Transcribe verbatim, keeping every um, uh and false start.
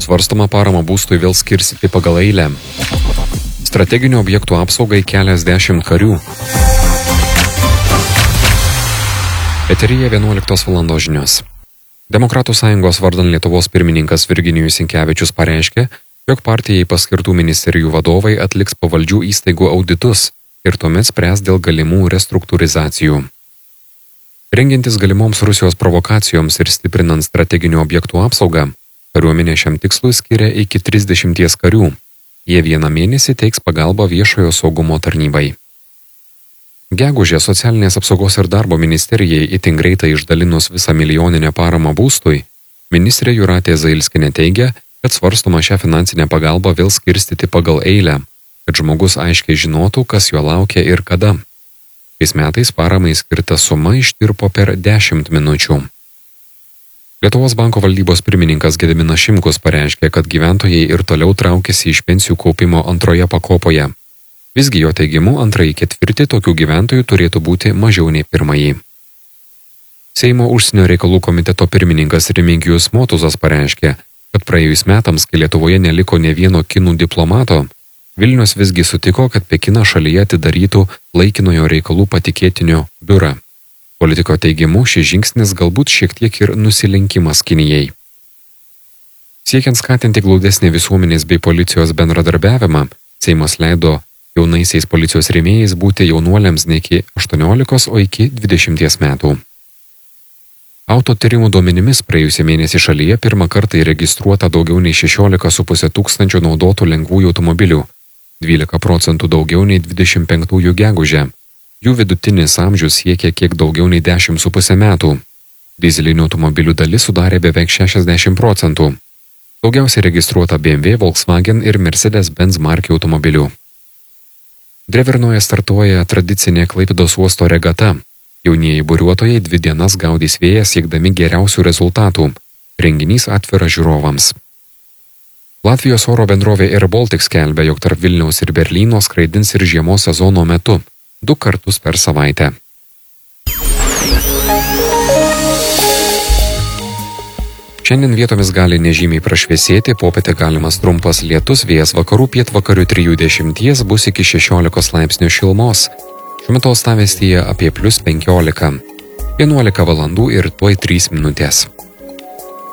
Svarstoma parama būstui vėl skirstyti pagal eilę. Strateginių objektų apsaugai keliasdešimt karių. Eteryje vienuoliktos valandos žinios. Demokratų sąjungos vardan Lietuvos pirmininkas Virginijus Sinkevičius pareiškė, jog partijai paskirtų ministerijų vadovai atliks pavaldžių įstaigų auditus ir tuomet spręs dėl galimų restruktūrizacijų. Rengiantis galimoms Rusijos provokacijoms ir stiprinant strateginių objektų apsaugą, kariuomenė šiam tikslui skiria iki trisdešimties karių. Jie vieną mėnesį teiks pagalbą viešojo saugumo tarnybai. Gegužę socialinės apsaugos ir darbo ministerijai itin greitai išdalinus visą milijoninę paramą būstui, ministrė Jūratė Zailskienė teigia, kad svarstoma šią finansinę pagalbą vėl skirstyti pagal eilę, kad žmogus aiškiai žinotų, kas jo laukia ir kada. Šiais metais paramai skirta suma ištirpo per dešimt minučių. Lietuvos banko valdybos pirmininkas Gediminas Šimkus pareiškė, kad gyventojai ir toliau traukiasi iš pensijų kaupimo antroje pakopoje. Visgi jo teigimu antrąjį ketvirtį tokių gyventojų turėtų būti mažiau nei pirmąjį. Seimo užsienio reikalų komiteto pirmininkas Remigijus Motuzas pareiškė, kad praėjus metams, kai Lietuvoje neliko ne vieno kinų diplomato, Vilnius visgi sutiko, kad Pekinas šalyje atidarytų laikinojo reikalų patikėtinio biurą. Politiko teigimu, šis žingsnis galbūt šiek tiek ir nusilenkimas Kinijai. Siekiant skatinti glaudesnį visuomenės bei policijos bendradarbiavimą, Seimas leido jaunaisiais policijos rėmėjais būti jaunuoliams ne iki aštuoniolikos, o iki dvidešimties metų. Auto tyrimų duomenimis praėjusį mėnesį šalyje pirmą kartą įregistruota daugiau nei šešiolika su puse tūkstančio naudotų lengvųjų automobilių, dvylika procentų daugiau nei dvidešimt penktųjų gegužę. Jų vidutinis amžius siekia kiek daugiau nei dešimt su puse metų. Dizelinių automobilių dalis sudarė beveik šešiasdešimt procentų. Daugiausiai registruota B M W, Volkswagen ir Mercedes-Benz markių automobilių. Drevernoje startuoja tradicinė Klaipėdos uosto regata. Jaunieji buriuotojai dvi dienas gaudys vėją siekdami geriausių rezultatų. Renginys atviras žiūrovams. Latvijos oro bendrovė Air Baltic skelbia, jog tarp Vilniaus ir Berlyno skraidins ir žiemos sezono metu, du kartus per savaitę. Šiandien vietomis gali nežymiai prašviesėti, popietę galimas trumpas lietus, vėjas vakarų pietvakarių trijų dešimties bus iki šešiolikos laipsnių šilumos. Šiuo metu uostamiestyje apie plius penkiolika. vienuolika valandų ir tuoj trys minutės.